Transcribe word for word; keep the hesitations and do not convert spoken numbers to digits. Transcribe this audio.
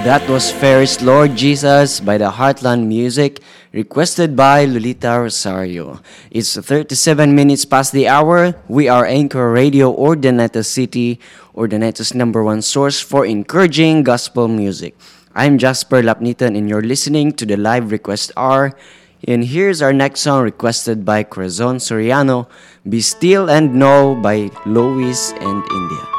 That was Ferris Lord Jesus by the Heartland Music, requested by Lolita Rosario. It's thirty-seven minutes past the hour. We are Anchor Radio, Urdaneta City, Urdaneta's number one source for encouraging gospel music. I'm Jasper Lapnitan and you're listening to the Live Request Hour. And here's our next song requested by Corazon Soriano, Be Still and Know by Lois and India.